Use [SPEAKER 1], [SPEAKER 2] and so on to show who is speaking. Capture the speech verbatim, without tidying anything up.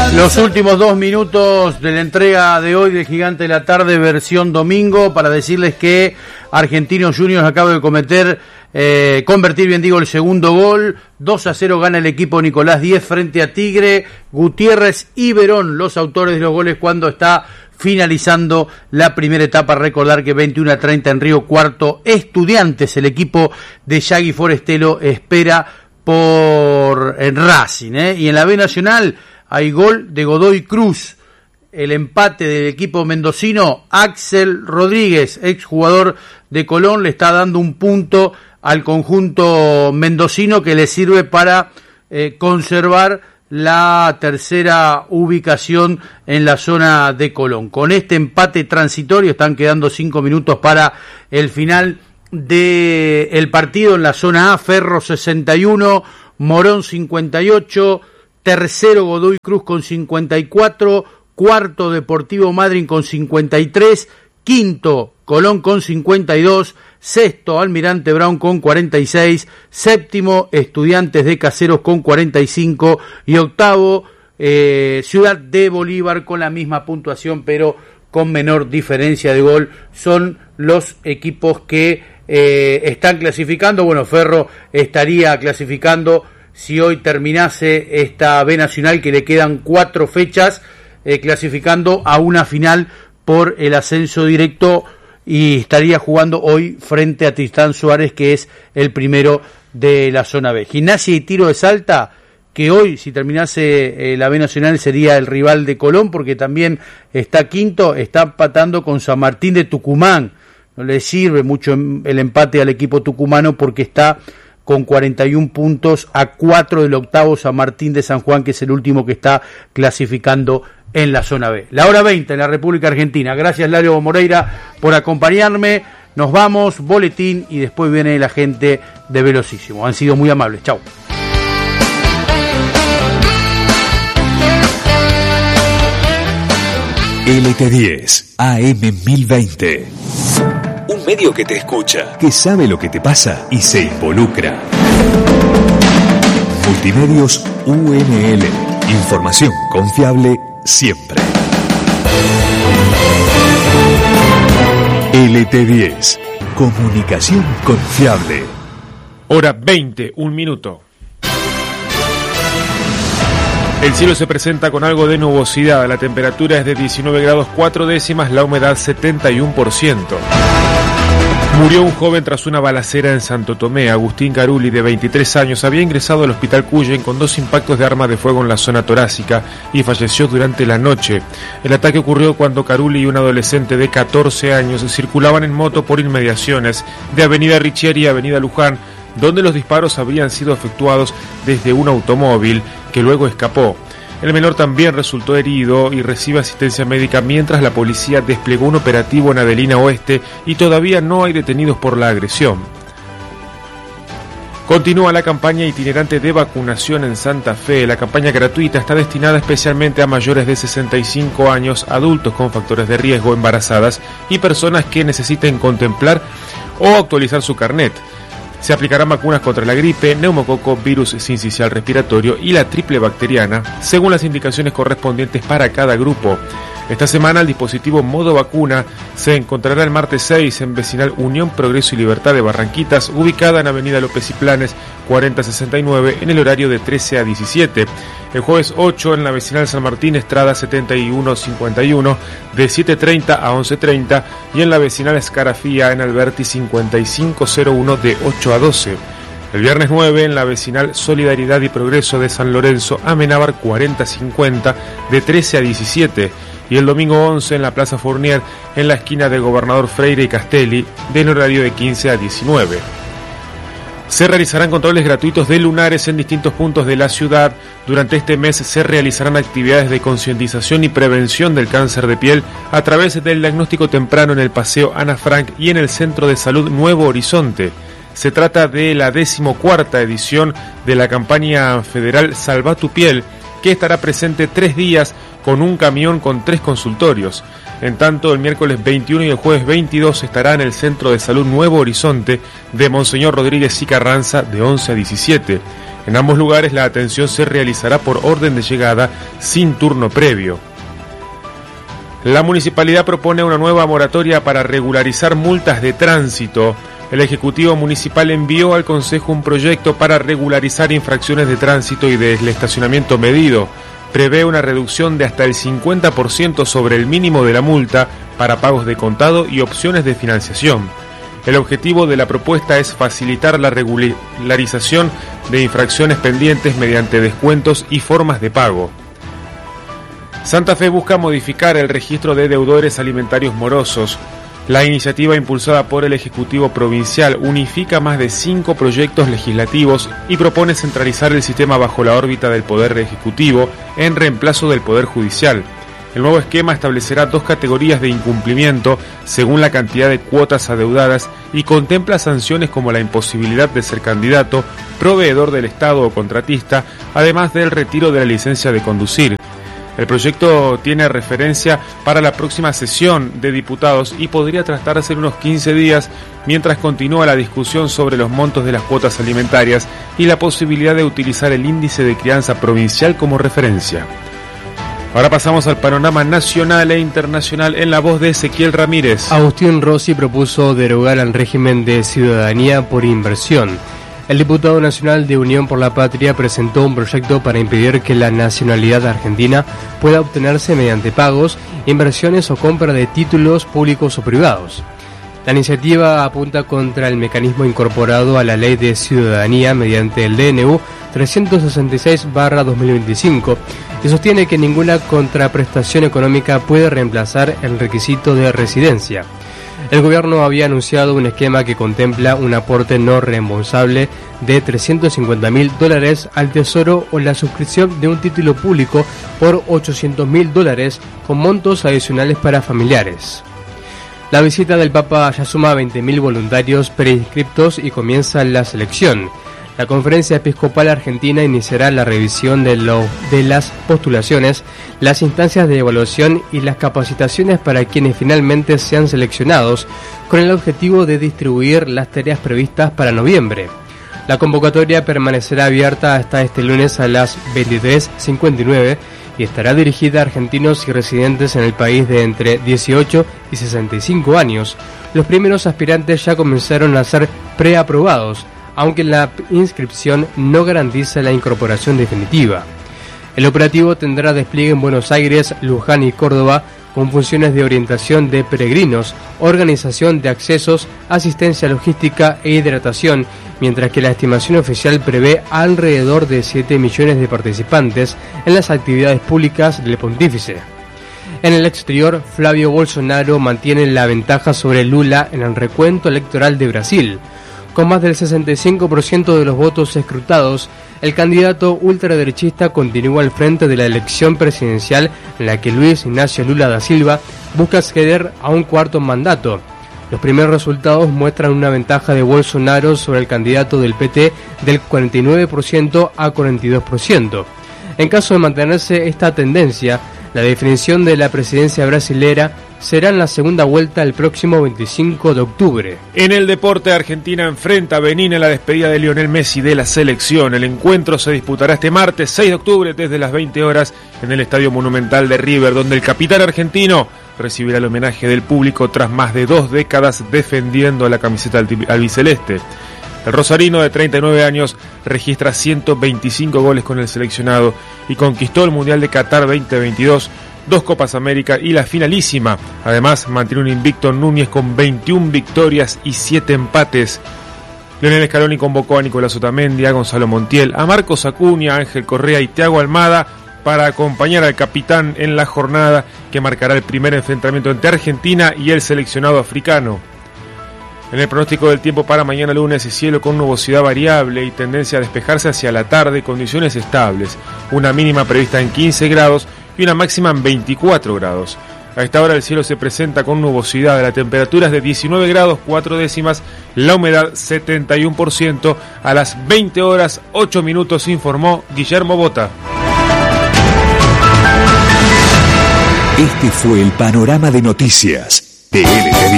[SPEAKER 1] Los últimos dos minutos de la entrega de hoy del Gigante de la Tarde, versión domingo, para decirles que Argentinos Juniors acaba de cometer, eh, convertir, bien digo, el segundo gol. dos a cero gana el equipo Nicolás Díez frente a Tigre. Gutiérrez y Verón, los autores de los goles cuando está finalizando la primera etapa. Recordar que veintiuno a treinta en Río Cuarto, Estudiantes, el equipo de Yagui Forestelo, espera por en Racing, ¿eh? Y en la B Nacional hay gol de Godoy Cruz. El empate del equipo mendocino, Axel Rodríguez, exjugador de Colón, le está dando un punto al conjunto mendocino que le sirve para eh, conservar la tercera ubicación en la zona de Colón. Con este empate transitorio están quedando cinco minutos para el final del partido. En la zona A, Ferro sesenta y uno, Morón cincuenta y ocho, tercero Godoy Cruz con cincuenta y cuatro, cuarto Deportivo Madryn con cincuenta y tres, quinto Colón con cincuenta y dos, sexto Almirante Brown con cuarenta y seis, séptimo Estudiantes de Caseros con cuarenta y cinco y octavo eh, Ciudad de Bolívar con la misma puntuación pero con menor diferencia de gol. Son los equipos que eh, están clasificando. Bueno, Ferro estaría clasificando si hoy terminase esta B Nacional, que le quedan cuatro fechas, eh, clasificando a una final por el ascenso directo, y estaría jugando hoy frente a Tristán Suárez, que es el primero de la zona B. Gimnasia y Tiro de Salta, que hoy, si terminase eh, la B Nacional, sería el rival de Colón, porque también está quinto, está empatando con San Martín de Tucumán. No le sirve mucho el empate al equipo tucumano porque está con cuarenta y un puntos a cuatro del octavo San Martín de San Juan, que es el último que está clasificando en la zona B. La hora veinte en la República Argentina. Gracias, Lario Moreira, por acompañarme. Nos vamos, boletín, y después viene la gente de Velocísimo. Han sido muy amables. Chau.
[SPEAKER 2] L T diez, A M mil veinte. Un medio que te escucha, que sabe lo que te pasa y se involucra. Multimedios U N L. Información confiable siempre. L T diez. Comunicación confiable.
[SPEAKER 3] Hora veinte, un minuto. El cielo se presenta con algo de nubosidad. La temperatura es de diecinueve grados cuatro décimas, la humedad setenta y uno por ciento. Murió un joven tras una balacera en Santo Tomé. Agustín Caruli, de veintitrés años, había ingresado al hospital Cuyen con dos impactos de arma de fuego en la zona torácica y falleció durante la noche. El ataque ocurrió cuando Caruli y un adolescente de catorce años circulaban en moto por inmediaciones de Avenida Richieri y Avenida Luján, donde los disparos habían sido efectuados desde un automóvil que luego escapó. El menor también resultó herido y recibe asistencia médica mientras la policía desplegó un operativo en Adelina Oeste y todavía no hay detenidos por la agresión. Continúa la campaña itinerante de vacunación en Santa Fe. La campaña gratuita está destinada especialmente a mayores de sesenta y cinco años, adultos con factores de riesgo, embarazadas y personas que necesiten contemplar o actualizar su carnet. Se aplicarán vacunas contra la gripe, neumococo, virus sincicial respiratorio y la triple bacteriana, según las indicaciones correspondientes para cada grupo. Esta semana el dispositivo Modo Vacuna se encontrará el martes seis en Vecinal Unión, Progreso y Libertad de Barranquitas, ubicada en Avenida López y Planes cuarenta sesenta y nueve, en el horario de trece a diecisiete. El jueves ocho en la Vecinal San Martín, Estrada setenta y uno cincuenta y uno, de siete treinta a once treinta, y en la Vecinal Escarafía en Alberti cincuenta y cinco cero uno, de ocho a doce. El viernes nueve en la Vecinal Solidaridad y Progreso de San Lorenzo, Amenábar cuarenta cincuenta, de trece a diecisiete. Y el domingo once en la Plaza Fournier, en la esquina de Gobernador Freire y Castelli, del horario de quince a diecinueve. Se realizarán controles gratuitos de lunares en distintos puntos de la ciudad. Durante este mes se realizarán actividades de concientización y prevención del cáncer de piel a través del diagnóstico temprano en el Paseo Ana Frank y en el Centro de Salud Nuevo Horizonte. Se trata de la decimocuarta edición de la campaña federal Salva tu Piel, que estará presente tres días con un camión con tres consultorios. En tanto, el miércoles veintiuno y el jueves veintidós estará en el Centro de Salud Nuevo Horizonte de Monseñor Rodríguez y Carranza, de once a diecisiete. En ambos lugares la atención se realizará por orden de llegada sin turno previo. La municipalidad propone una nueva moratoria para regularizar multas de tránsito. El Ejecutivo Municipal envió al Consejo un proyecto para regularizar infracciones de tránsito y del estacionamiento medido. Prevé una reducción de hasta el cincuenta por ciento sobre el mínimo de la multa para pagos de contado y opciones de financiación. El objetivo de la propuesta es facilitar la regularización de infracciones pendientes mediante descuentos y formas de pago. Santa Fe busca modificar el registro de deudores alimentarios morosos. La iniciativa impulsada por el Ejecutivo Provincial unifica más de cinco proyectos legislativos y propone centralizar el sistema bajo la órbita del Poder Ejecutivo en reemplazo del Poder Judicial. El nuevo esquema establecerá dos categorías de incumplimiento según la cantidad de cuotas adeudadas y contempla sanciones como la imposibilidad de ser candidato, proveedor del Estado o contratista, además del retiro de la licencia de conducir. El proyecto tiene referencia para la próxima sesión de diputados y podría tratarse en unos quince días, mientras continúa la discusión sobre los montos de las cuotas alimentarias y la posibilidad de utilizar el índice de crianza provincial como referencia. Ahora pasamos al panorama nacional e internacional en la voz de Ezequiel Ramírez.
[SPEAKER 4] Agustín Rossi propuso derogar el régimen de ciudadanía por inversión. El diputado nacional de Unión por la Patria presentó un proyecto para impedir que la nacionalidad argentina pueda obtenerse mediante pagos, inversiones o compra de títulos públicos o privados. La iniciativa apunta contra el mecanismo incorporado a la Ley de Ciudadanía mediante el D N U trescientos sesenta y seis barra dos mil veinticinco y sostiene que ninguna contraprestación económica puede reemplazar el requisito de residencia. El gobierno había anunciado un esquema que contempla un aporte no reembolsable de trescientos cincuenta mil dólares al Tesoro o la suscripción de un título público por ochocientos mil dólares con montos adicionales para familiares. La visita del Papa ya suma veinte mil voluntarios preinscriptos y comienza la selección. La Conferencia Episcopal Argentina iniciará la revisión de, lo, de las postulaciones, las instancias de evaluación y las capacitaciones para quienes finalmente sean seleccionados, con el objetivo de distribuir las tareas previstas para noviembre. La convocatoria permanecerá abierta hasta este lunes a las veintitrés cincuenta y nueve y estará dirigida a argentinos y residentes en el país de entre dieciocho y sesenta y cinco años. Los primeros aspirantes ya comenzaron a ser preaprobados, aunque la inscripción no garantiza la incorporación definitiva. El operativo tendrá despliegue en Buenos Aires, Luján y Córdoba, con funciones de orientación de peregrinos, organización de accesos, asistencia logística e hidratación, mientras que la estimación oficial prevé alrededor de siete millones de participantes en las actividades públicas del pontífice. En el exterior, Flavio Bolsonaro mantiene la ventaja sobre Lula en el recuento electoral de Brasil. Con más del sesenta y cinco por ciento de los votos escrutados, el candidato ultraderechista continúa al frente de la elección presidencial en la que Luis Ignacio Lula da Silva busca acceder a un cuarto mandato. Los primeros resultados muestran una ventaja de Bolsonaro sobre el candidato del P T del cuarenta y nueve por ciento a cuarenta y dos por ciento. En caso de mantenerse esta tendencia, la definición de la presidencia brasilera será en la segunda vuelta el próximo veinticinco de octubre.
[SPEAKER 3] En el deporte, Argentina enfrenta a Benín en la despedida de Lionel Messi de la selección. El encuentro se disputará este martes seis de octubre desde las veinte horas en el Estadio Monumental de River, donde el capitán argentino recibirá el homenaje del público tras más de dos décadas defendiendo la camiseta albiceleste. El rosarino de treinta y nueve años registra ciento veinticinco goles con el seleccionado y conquistó el Mundial de Qatar veinte veintidós, dos Copas América y la finalísima. Además, mantiene un invicto Núñez con veintiuna victorias y siete empates. Lionel Scaloni convocó a Nicolás Otamendi, a Gonzalo Montiel, a Marcos Acuña, a Ángel Correa y Thiago Almada para acompañar al capitán en la jornada que marcará el primer enfrentamiento entre Argentina y el seleccionado africano. En el pronóstico del tiempo para mañana lunes, cielo con nubosidad variable y tendencia a despejarse hacia la tarde, condiciones estables, una mínima prevista en quince grados y una máxima en veinticuatro grados. A esta hora el cielo se presenta con nubosidad, la temperatura es de diecinueve grados cuatro décimas, la humedad setenta y uno por ciento. A las veinte horas ocho minutos informó Guillermo Bota.
[SPEAKER 2] Este fue el panorama de noticias de L T